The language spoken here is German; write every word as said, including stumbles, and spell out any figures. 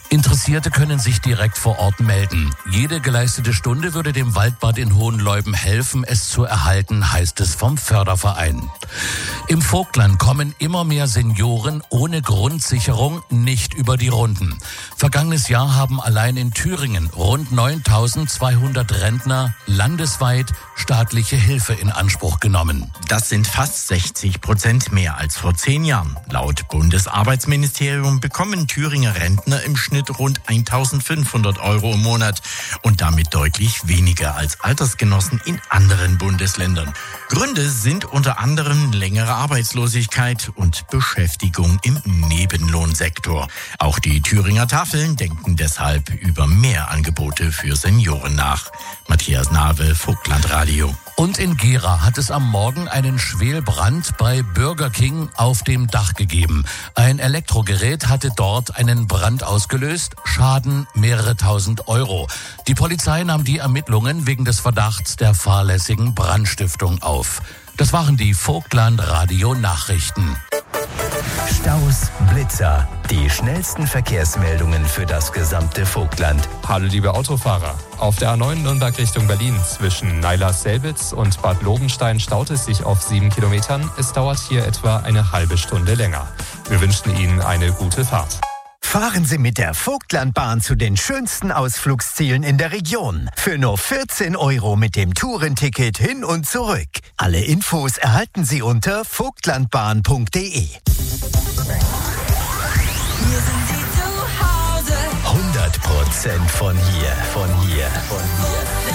Interessierte können sich direkt vor Ort melden. Jede geleistete Stunde würde dem Waldbad in Hohenleuben helfen, es zu erhalten, heißt es vom Förderverein. Im Vogtland kommen immer mehr Senioren ohne Grundsicherung nicht über die Runden. Vergangenes Jahr haben allein in Thüringen rund neuntausendzweihundert Rentner landesweit staatliche Hilfe in Anspruch genommen. Das sind fast sechzig Prozent mehr als vor zehn Jahren. Laut Bundesarbeitsministerium bekommen Thüringer Rentner im Schnitt rund eintausendfünfhundert Euro im Monat und damit deutlich weniger als Altersgenossen in anderen Bundesländern. Gründe sind unter anderem längere Arbeitslosigkeit und Beschäftigung im Nebenlohnsektor. Auch die Thüringer Tafeln denken deshalb über mehr Angebote für Senioren nach. Matthias Nawe, Vogtlandradio. Und in Gera hat es am Morgen einen Schwelbrand bei Burger King auf dem Dach gegeben. Ein Elektrogerät hatte dort einen Brand ausgelöst, Schaden mehrere tausend Euro. Die Polizei nahm die Ermittlungen wegen des Verdachts der fahrlässigen Brandstiftung auf. Das waren die Vogtland-Radio-Nachrichten. Staus, Blitzer, die schnellsten Verkehrsmeldungen für das gesamte Vogtland. Hallo liebe Autofahrer. Auf der A neun Nürnberg Richtung Berlin zwischen Neilas-Selbitz und Bad Lobenstein staut es sich auf sieben Kilometern. Es dauert hier etwa eine halbe Stunde länger. Wir wünschen Ihnen eine gute Fahrt. Fahren Sie mit der Vogtlandbahn zu den schönsten Ausflugszielen in der Region. Für nur vierzehn Euro mit dem Tourenticket hin und zurück. Alle Infos erhalten Sie unter vogtlandbahn punkt de. Hier sind Sie zu Hause. hundert Prozent von hier, von hier, von hier.